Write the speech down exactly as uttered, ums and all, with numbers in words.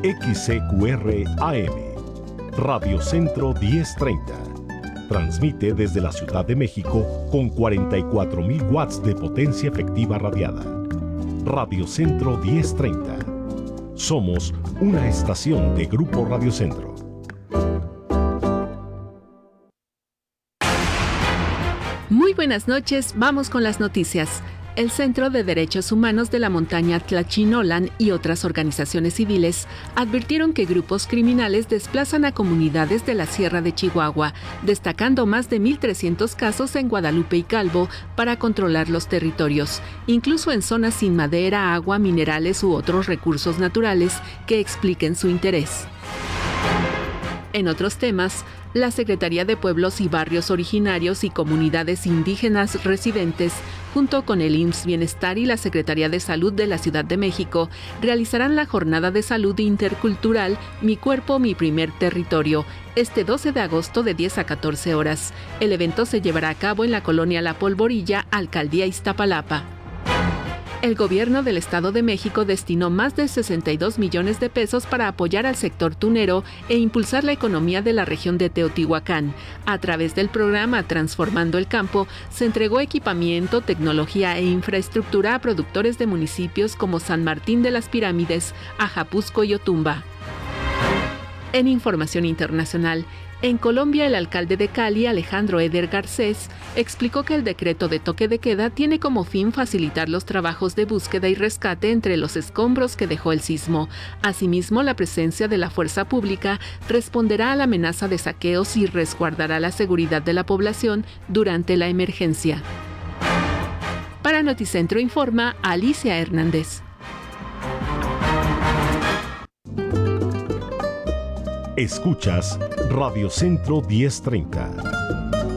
X C Q R A M, Radio Centro diez treinta. Transmite desde la Ciudad de México con cuarenta y cuatro mil watts de potencia efectiva radiada. Radio Centro diez treinta. Somos una estación de Grupo Radio Centro. Muy buenas noches, vamos con las noticias. El Centro de Derechos Humanos de la Montaña Tlachinolan y otras organizaciones civiles advirtieron que grupos criminales desplazan a comunidades de la Sierra de Chihuahua, destacando más de mil trescientos casos en Guadalupe y Calvo para controlar los territorios, incluso en zonas sin madera, agua, minerales u otros recursos naturales que expliquen su interés. En otros temas, la Secretaría de Pueblos y Barrios Originarios y Comunidades Indígenas Residentes, junto con el I M S S Bienestar y la Secretaría de Salud de la Ciudad de México, realizarán la Jornada de Salud Intercultural Mi Cuerpo, Mi Primer Territorio, este doce de agosto de diez a catorce horas. El evento se llevará a cabo en la colonia La Polvorilla, Alcaldía Iztapalapa. El gobierno del Estado de México destinó más de sesenta y dos millones de pesos para apoyar al sector tunero e impulsar la economía de la región de Teotihuacán. A través del programa Transformando el Campo, se entregó equipamiento, tecnología e infraestructura a productores de municipios como San Martín de las Pirámides, Ajapuzco y Otumba. En información internacional, en Colombia, el alcalde de Cali, Alejandro Eder Garcés, explicó que el decreto de toque de queda tiene como fin facilitar los trabajos de búsqueda y rescate entre los escombros que dejó el sismo. Asimismo, la presencia de la fuerza pública responderá a la amenaza de saqueos y resguardará la seguridad de la población durante la emergencia. Para Noticentro informa Alicia Hernández. Escuchas Radio Centro diez treinta.